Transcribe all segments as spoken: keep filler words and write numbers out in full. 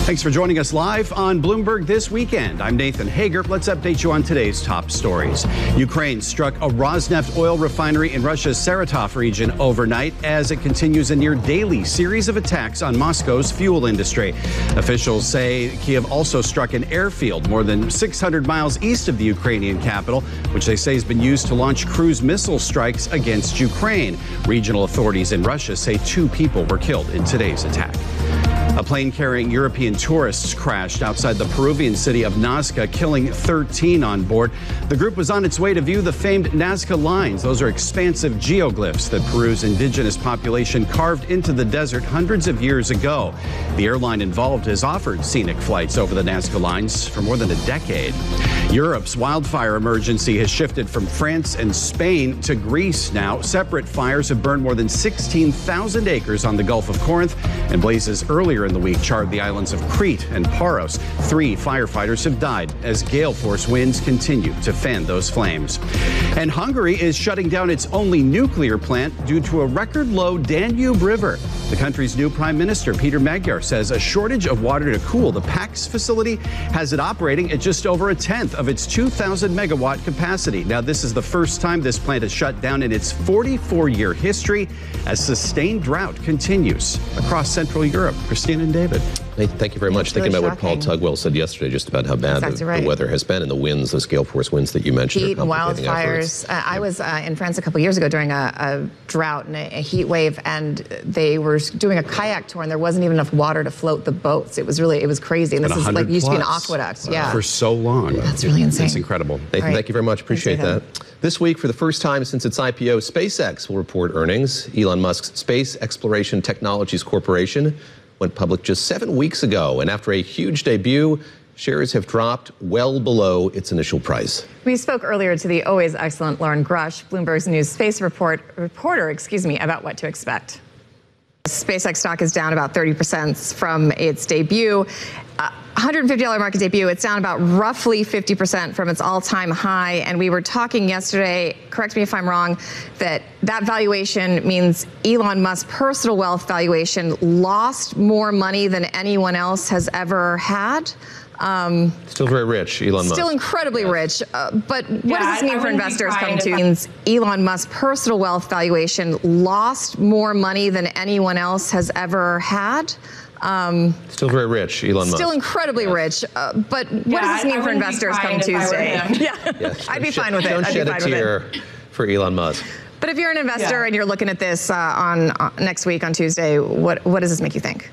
Thanks for joining us live on Bloomberg This Weekend. I'm Nathan Hager. Let's update you on today's top stories. Ukraine struck a Rosneft oil refinery in Russia's Saratov region overnight as it continues a near daily series of attacks on Moscow's fuel industry. Officials say Kiev also struck an airfield more than six hundred miles east of the Ukrainian capital, which they say has been used to launch cruise missile strikes against Ukraine. Regional authorities in Russia say two people were killed in today's attack. A plane carrying European tourists crashed outside the Peruvian city of Nazca, killing thirteen on board. The group was on its way to view the famed Nazca lines. Those are expansive geoglyphs that Peru's indigenous population carved into the desert hundreds of years ago. The airline involved has offered scenic flights over the Nazca lines for more than a decade. Europe's wildfire emergency has shifted from France and Spain to Greece now. Separate fires have burned more than sixteen thousand acres on the Gulf of Corinth, and blazes earlier in the week charred the islands of Crete and Paros. Three firefighters have died as gale force winds continue to fan those flames. And Hungary is shutting down its only nuclear plant due to a record low Danube River. The country's new prime minister, Peter Magyar, says a shortage of water to cool the PAX facility has it operating at just over a tenth of its two thousand megawatt capacity. Now, this is the first time this plant has shut down in its forty-four year history as sustained drought continues across Central Europe. Christine and David. Hey, thank you very much. It's Thinking really about shocking. what Paul Tugwell said yesterday, just about how bad Exactly the, right. the weather has been and the winds, those gale force winds that you mentioned. Heat are and complicating wildfires. efforts. Uh, I was uh, in France a couple years ago during a, a drought and a, a heat wave, and they were doing a kayak tour, and there wasn't even enough water to float the boats. It was really, it was crazy. And this is like used to be an aqueduct. Wow. Yeah, For so long. That's really insane. It's incredible. Nathan, right. thank you very much. Appreciate Thanks, that. This week, for the first time since its I P O, SpaceX will report earnings. Elon Musk's Space Exploration Technologies Corporation went public just seven weeks ago, and after a huge debut, shares have dropped well below its initial price. We spoke earlier to the always excellent Lauren Grush, Bloomberg's News Space report, reporter, excuse me, about what to expect. SpaceX stock is down about thirty percent from its debut. Uh, one hundred fifty dollar market debut, it's down about roughly fifty percent from its all-time high. And we were talking yesterday, correct me if I'm wrong, that that valuation means Elon Musk's personal wealth valuation lost more money than anyone else has ever had. Um, Still very rich, Elon Musk. Still incredibly rich. Uh, but what Yeah, does this mean I for wouldn't be investors trying coming to- to? Means Elon Musk's personal wealth valuation lost more money than anyone else has ever had. Um, Still very rich, Elon Musk. Still incredibly rich. Uh, but what Yeah, does this mean I- I for wouldn't be investors come crying if I were Tuesday? him. Yeah, Yes, I'd be don't fine shed- with it. Don't I'd shed be a fine with it. tear for Elon Musk. But if you're an investor Yeah. and you're looking at this uh, on uh, next week on Tuesday, what what does this make you think?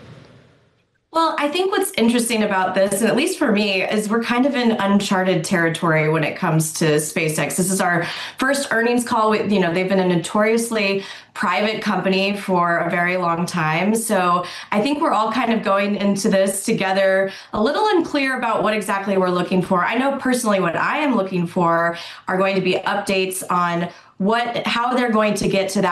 Well, I think what's interesting about this, and at least for me, is we're kind of in uncharted territory when it comes to SpaceX. This is our first earnings call. With, you know, they've been a notoriously private company for a very long time. So I think we're all kind of going into this together a little unclear about what exactly we're looking for. I know personally what I am looking for are going to be updates on what, how they're going to get to that